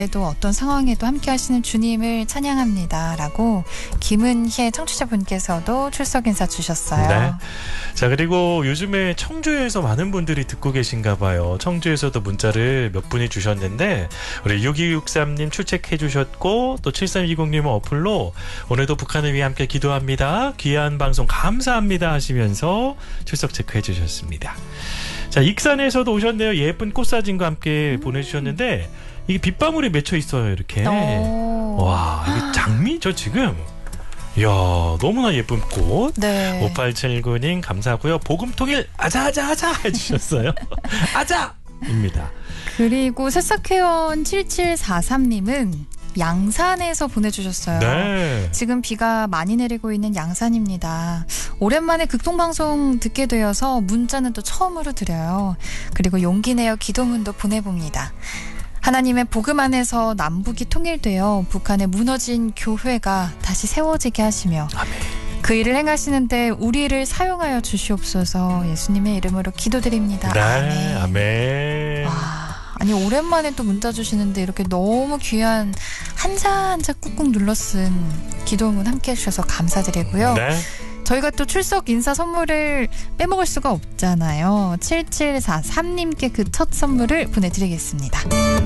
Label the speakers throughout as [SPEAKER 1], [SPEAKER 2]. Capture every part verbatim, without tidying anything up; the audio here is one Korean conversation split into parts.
[SPEAKER 1] 또 어떤 상황에도 함께 하시는 주님을 찬양합니다 라고 김은혜 청취자분께서도 출석 인사 주셨어요.
[SPEAKER 2] 네. 자, 그리고 요즘에 청주에서 많은 분들이 듣고 계신가 봐요. 청주에서도 문자를 몇 분이 주셨는데 우리 육이육삼 님 출첵해 주셨고 또 칠삼이공 님은 어플로 오늘도 북한을 위해 함께 기도합니다. 귀한 방송 감사합니다 하시면서 출석 체크해 주셨습니다. 자, 익산에서도 오셨네요. 예쁜 꽃사진과 함께 음. 보내주셨는데 이게 빗방울이 맺혀 있어요. 이렇게.
[SPEAKER 1] 오.
[SPEAKER 2] 와, 이게 장미죠 지금. 이야, 너무나 예쁜 꽃.
[SPEAKER 1] 네.
[SPEAKER 2] 오팔칠구 님 감사하고요. 복음통일 아자아자아자 해주셨어요. 아자입니다.
[SPEAKER 1] 그리고 새싹회원 칠칠사삼 님은 양산에서 보내주셨어요.
[SPEAKER 2] 네.
[SPEAKER 1] 지금 비가 많이 내리고 있는 양산입니다. 오랜만에 극동방송 듣게 되어서 문자는 또 처음으로 드려요. 그리고 용기 내어 기도문도 보내봅니다. 하나님의 복음 안에서 남북이 통일되어 북한의 무너진 교회가 다시 세워지게 하시며
[SPEAKER 2] 아멘.
[SPEAKER 1] 그 일을 행하시는데 우리를 사용하여 주시옵소서. 예수님의 이름으로 기도드립니다.
[SPEAKER 2] 네,
[SPEAKER 1] 아멘.
[SPEAKER 2] 아멘.
[SPEAKER 1] 와, 아니 오랜만에 또 문자 주시는데 이렇게 너무 귀한 한자 한자 꾹꾹 눌러 쓴 기도문 함께 해주셔서 감사드리고요.
[SPEAKER 2] 네.
[SPEAKER 1] 저희가 또 출석 인사 선물을 빼먹을 수가 없잖아요. 칠칠사삼 님께 그 첫 선물을 보내드리겠습니다.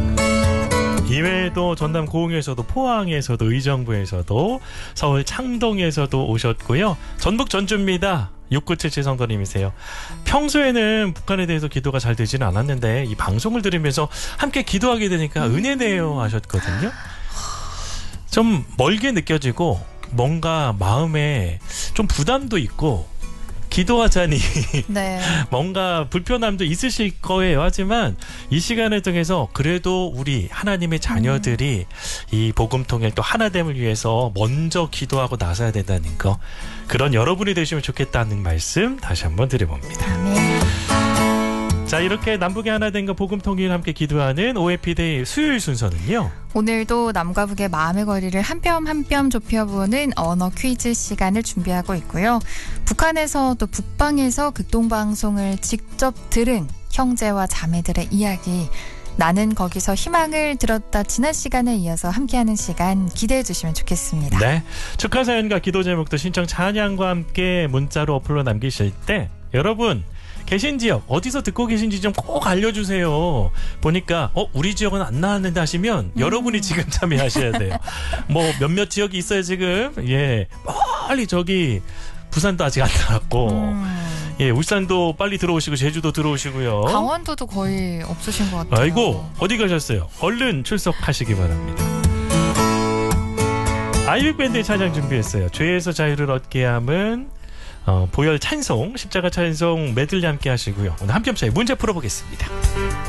[SPEAKER 2] 이외에도 전남 고흥에서도 포항에서도 의정부에서도 서울 창동에서도 오셨고요. 전북 전주입니다. 육구칠칠 성도님이세요. 평소에는 북한에 대해서 기도가 잘 되지는 않았는데 이 방송을 들으면서 함께 기도하게 되니까 은혜네요 하셨거든요. 좀 멀게 느껴지고 뭔가 마음에 좀 부담도 있고 기도하자니
[SPEAKER 1] 네.
[SPEAKER 2] 뭔가 불편함도 있으실 거예요. 하지만 이 시간을 통해서 그래도 우리 하나님의 자녀들이 음. 이 복음통일 또 하나됨을 위해서 먼저 기도하고 나서야 된다는 거, 그런 여러분이 되시면 좋겠다는 말씀 다시 한번 드려봅니다.
[SPEAKER 1] 아멘.
[SPEAKER 2] 자, 이렇게 남북의 하나됨과 복음통일 함께 기도하는 오에피데이 수요일 순서는요.
[SPEAKER 1] 오늘도 남과 북의 마음의 거리를 한 뼘 한 뼘 좁혀보는 언어 퀴즈 시간을 준비하고 있고요. 북한에서 또 북방에서 극동방송을 직접 들은 형제와 자매들의 이야기, 나는 거기서 희망을 들었다 지난 시간에 이어서 함께하는 시간 기대해 주시면 좋겠습니다.
[SPEAKER 2] 네, 축하 사연과 기도 제목도 신청 찬양과 함께 문자로 어플로 남기실 때 여러분 계신 지역 어디서 듣고 계신지 좀 꼭 알려주세요. 보니까 어 우리 지역은 안 나왔는데 하시면 음. 여러분이 지금 참여하셔야 돼요. 뭐 몇몇 지역이 있어요 지금. 예, 빨리 저기 부산도 아직 안 나왔고
[SPEAKER 1] 음.
[SPEAKER 2] 예, 울산도 빨리 들어오시고 제주도 들어오시고요.
[SPEAKER 1] 강원도도 거의 없으신 것 같아요.
[SPEAKER 2] 아이고, 어디 가셨어요? 얼른 출석하시기 바랍니다. 아이유밴드의 찬양 준비했어요. 죄에서 자유를 얻게 함은 어, 보혈 찬송, 십자가 찬송 메들리 함께 하시고요. 오늘 한 뼘 차이 문제 풀어보겠습니다.